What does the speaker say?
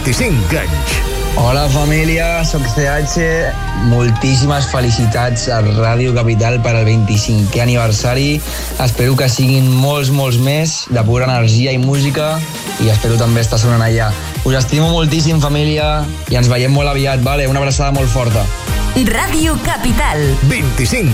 25 anys. Hola família, soc CH. Moltíssimes felicitats a Ràdio Capital per al 25è aniversari. Espero que siguin molts més, de pura energia i música, i espero també estar sonant allà. Us estimo moltíssim, família, i ens veiem molt aviat, vale? Una abraçada molt forta. Ràdio Capital. 25